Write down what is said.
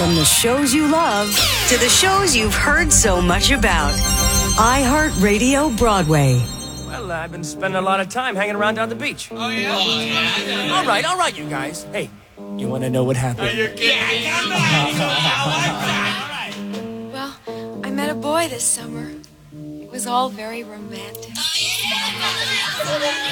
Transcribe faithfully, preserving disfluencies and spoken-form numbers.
From the shows you love to the shows you've heard so much about. iHeartRadio Broadway. Well, uh, I've been spending a lot of time hanging around down the beach. Oh, yeah? Oh, yeah. All right, all right, you guys. Hey, you want to know what happened? Are you kidding? Yeah, Well, I met a boy this summer. It was all very romantic. Oh, yeah.